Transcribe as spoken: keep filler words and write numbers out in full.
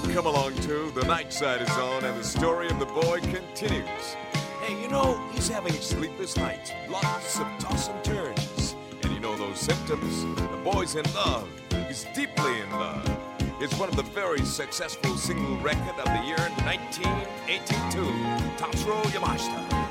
Come along to The Night Side is on, and the story of the boy continues. Hey, you know, he's having sleepless nights, lots of toss and turns. And you know those symptoms? The boy's in love. He's deeply in love. It's one of the very successful single record of the year nineteen eighty-two. Tatsuro Yamashita.